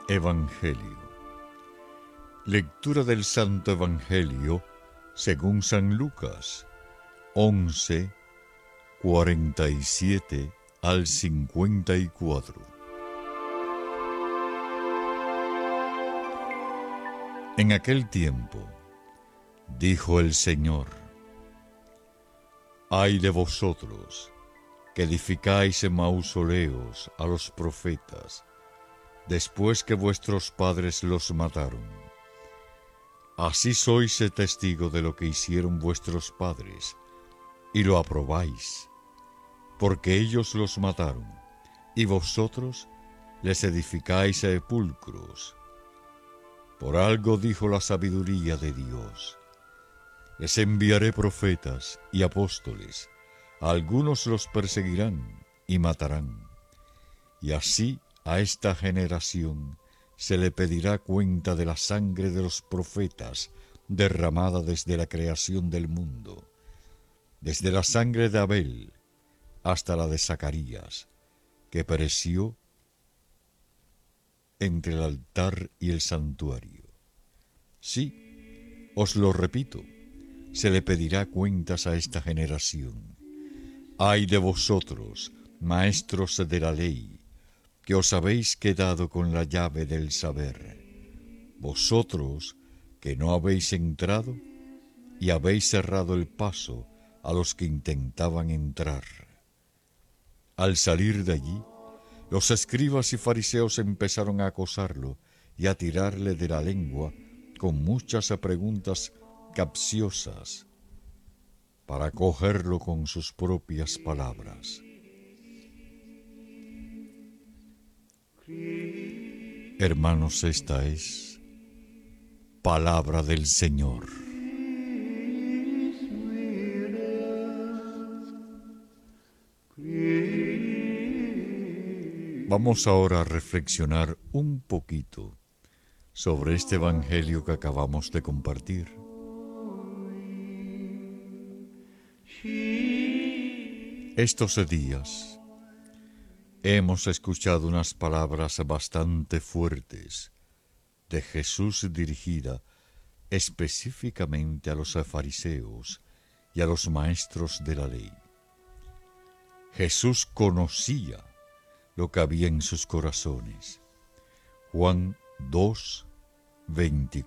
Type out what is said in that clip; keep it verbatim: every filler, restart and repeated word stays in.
Evangelio. Lectura del Santo Evangelio según San Lucas, once, cuarenta y siete al cincuenta y cuatro. En aquel tiempo, dijo el Señor: Ay de vosotros, que edificáis mausoleos a los profetas, después que vuestros padres los mataron. Así sois testigo de lo que hicieron vuestros padres, y lo aprobáis, porque ellos los mataron, y vosotros les edificáis sepulcros. Por algo dijo la sabiduría de Dios: les enviaré profetas y apóstoles, algunos los perseguirán y matarán, y así a esta generación se le pedirá cuenta de la sangre de los profetas derramada desde la creación del mundo, desde la sangre de Abel hasta la de Zacarías, que pereció entre el altar y el santuario. Sí, os lo repito, se le pedirá cuentas a esta generación. Ay de vosotros, maestros de la ley, que os habéis quedado con la llave del saber, vosotros que no habéis entrado y habéis cerrado el paso a los que intentaban entrar. Al salir de allí, los escribas y fariseos empezaron a acosarlo y a tirarle de la lengua con muchas preguntas capciosas para cogerlo con sus propias palabras. Hermanos, esta es palabra del Señor. Vamos ahora a reflexionar un poquito sobre este Evangelio que acabamos de compartir. Estos días hemos escuchado unas palabras bastante fuertes de Jesús dirigida específicamente a los fariseos y a los maestros de la ley. Jesús conocía lo que había en sus corazones. Juan dos, veinticuatro.